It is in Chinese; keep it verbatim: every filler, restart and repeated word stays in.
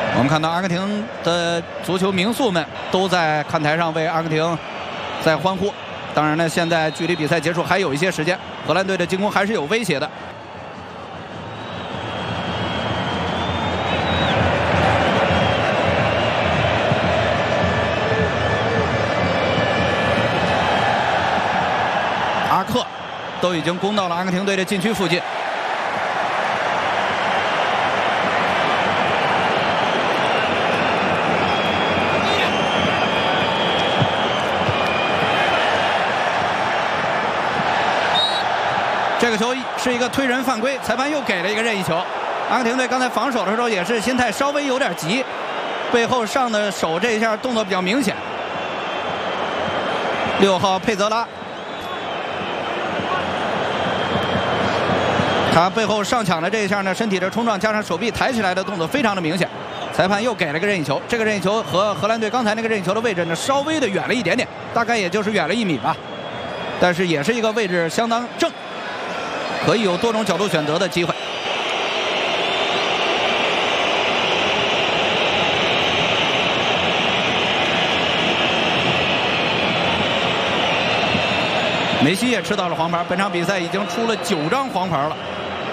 我们看到阿根廷的足球名宿们都在看台上为阿根廷在欢呼。当然呢，现在距离比赛结束还有一些时间，荷兰队的进攻还是有威胁的。阿克都已经攻到了阿根廷队的禁区附近。 这个球是一个推人犯规，裁判又给了一个任意球。阿根廷队刚才防守的时候也是心态稍微有点急，背后上的手这一下动作比较明显。六号佩泽拉，他背后上抢的这一下呢，身体的冲撞加上手臂抬起来的动作非常的明显。裁判又给了个任意球，这个任意球和荷兰队刚才那个任意球的位置呢稍微的远了一点点，大概也就是远了一米吧，但是也是一个位置相当正。 可以有多种角度选择的机会。梅西也吃到了黄牌，本场比赛已经出了九张黄牌了。